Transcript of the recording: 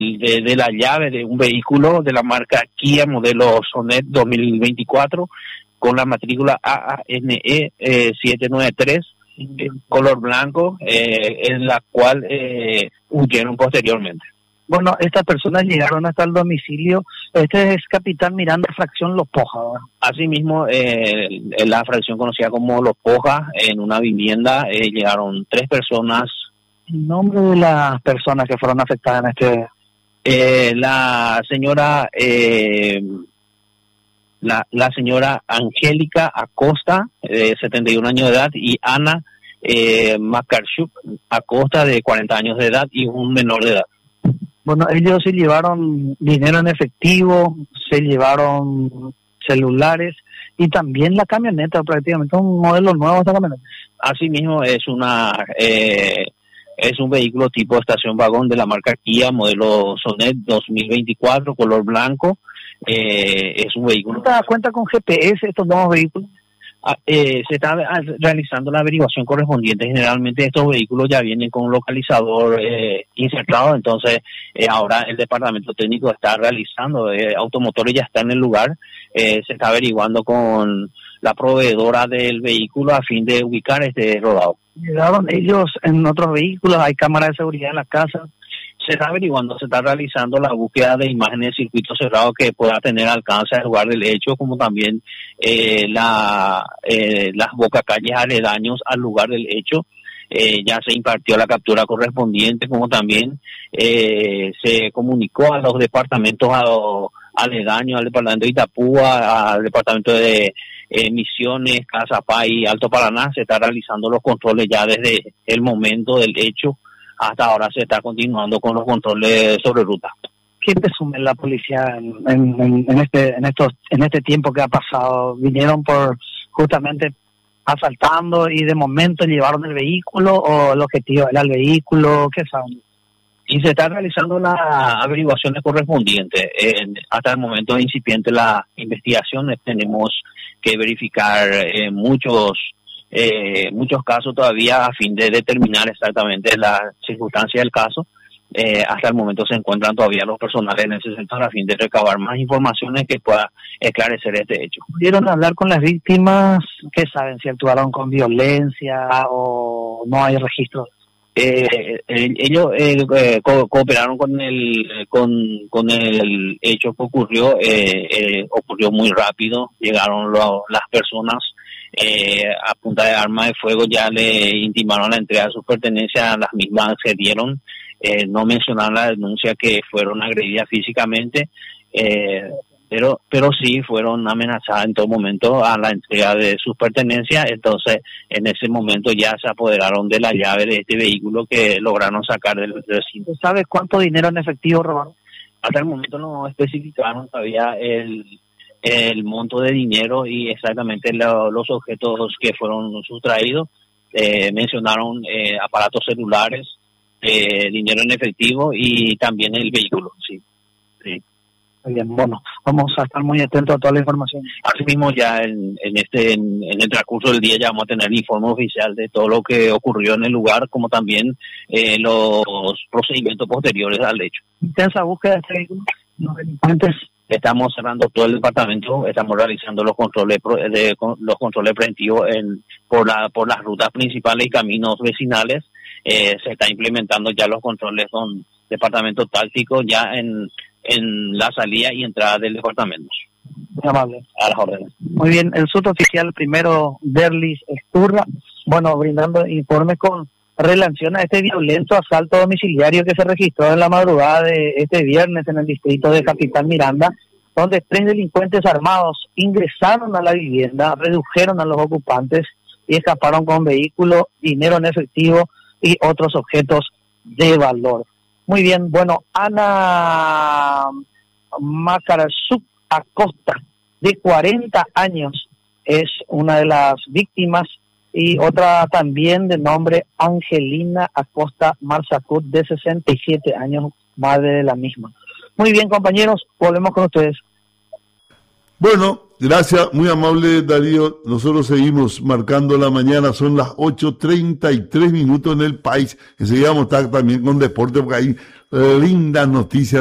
de la llave de un vehículo de la marca Kia modelo Sonet 2024 con la matrícula AANE 793, color blanco, en la cual huyeron posteriormente. Bueno, estas personas llegaron hasta el domicilio. Este es Capitán Miranda, fracción Los Poja, ¿verdad? Asimismo, en la fracción conocida como Los Poja, en una vivienda, llegaron 3 personas. ¿El nombre de las personas que fueron afectadas en este? La señora la señora Angélica Acosta, de 71 años de edad, y Ana Makarchuk Acosta, de 40 años de edad, y un menor de edad. Bueno, ellos se llevaron dinero en efectivo, se llevaron celulares y también la camioneta, prácticamente un modelo nuevo esta camioneta. Asimismo, es un vehículo tipo estación vagón de la marca Kia, modelo Sonet 2024, color blanco. Es un vehículo. ¿Cuenta con GPS estos nuevos vehículos? Se está realizando la averiguación correspondiente. Generalmente estos vehículos ya vienen con un localizador insertado, entonces ahora el departamento técnico está realizando, Automotores ya está en el lugar, se está averiguando con la proveedora del vehículo a fin de ubicar este rodado. ¿Llegaron ellos en otros vehículos? ¿Hay cámaras de seguridad en la casa? Se está averiguando, se está realizando la búsqueda de imágenes de circuito cerrado que pueda tener alcance al lugar del hecho, como también las bocacalles aledaños al lugar del hecho. Ya se impartió la captura correspondiente, como también se comunicó a los departamentos aledaños, al departamento de Itapúa, al departamento de Misiones, Casapá y Alto Paraná. Se está realizando los controles ya desde el momento del hecho. Hasta ahora se está continuando con los controles sobre ruta. ¿Qué presume la policía en este tiempo que ha pasado? ¿Vinieron por justamente asaltando y de momento llevaron el vehículo, o el objetivo era el vehículo? ¿Qué saben? Y se están realizando las averiguaciones correspondientes. Hasta el momento es incipiente la investigación. Tenemos que verificar muchos casos todavía a fin de determinar exactamente las circunstancias del caso. Hasta el momento se encuentran todavía los personales en ese sector a fin de recabar más informaciones que pueda esclarecer este hecho. ¿Pudieron hablar con las víctimas? ¿Qué saben? ¿Si actuaron con violencia o no hay registros? Ellos cooperaron con el hecho que ocurrió. Ocurrió muy rápido. Llegaron las personas a punta de arma de fuego, ya le intimaron la entrega de sus pertenencias. Las mismas accedieron. No mencionaron la denuncia que fueron agredidas físicamente, pero sí fueron amenazadas en todo momento a la entrega de sus pertenencias. Entonces en ese momento ya se apoderaron de la llave de este vehículo que lograron sacar del recinto. ¿Sabes cuánto dinero en efectivo robaron? Hasta el momento no especificaron todavía el monto de dinero y exactamente los objetos que fueron sustraídos. Mencionaron aparatos celulares, dinero en efectivo y también el vehículo. Sí. Muy bien, bueno, vamos a estar muy atentos a toda la información. Asimismo, ya en el transcurso del día ya vamos a tener el informe oficial de todo lo que ocurrió en el lugar, como también los procedimientos posteriores al hecho. Intensa búsqueda de este vehículo, los delincuentes. Estamos cerrando todo el departamento, estamos realizando los controles preventivos por las rutas principales y caminos vecinales. Se está implementando ya los controles con departamento táctico ya en la salida y entrada del departamento. Muy amable. A las órdenes. Muy bien, el suboficial primero Derlis Esturra, bueno, brindando informes con relación a este violento asalto domiciliario que se registró en la madrugada de este viernes en el distrito de Capitán Miranda, donde 3 delincuentes armados ingresaron a la vivienda, redujeron a los ocupantes y escaparon con vehículo, dinero en efectivo y otros objetos de valor. Muy bien, bueno, Ana Makarchuk Acosta, de 40 años, es una de las víctimas, y otra también de nombre Angelina Acosta Marzacut, de 67 años, madre de la misma. Muy bien, compañeros, volvemos con ustedes. Bueno, gracias, muy amable Darío. Nosotros seguimos marcando la mañana, son las 8:33 en el país. Enseguida vamos a estar también con deporte, porque hay lindas noticias